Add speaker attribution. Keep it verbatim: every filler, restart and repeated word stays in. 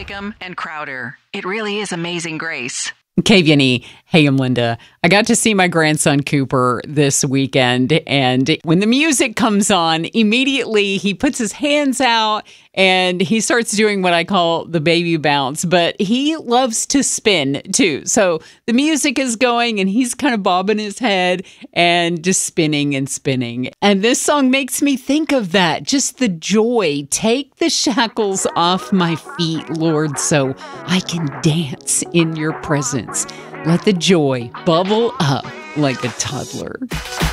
Speaker 1: Wakeham and Crowder. It really is Amazing Grace.
Speaker 2: K V N E, hey, I'm Linda. I got to see my grandson Cooper this weekend, and when the music comes on, immediately he puts his hands out and he starts doing what I call the baby bounce, but he loves to spin too. So the music is going and he's kind of bobbing his head and just spinning and spinning. And this song makes me think of that, just the joy. Take the shackles off my feet, Lord, so I can dance in your presence. Let the joy bubble up like a toddler.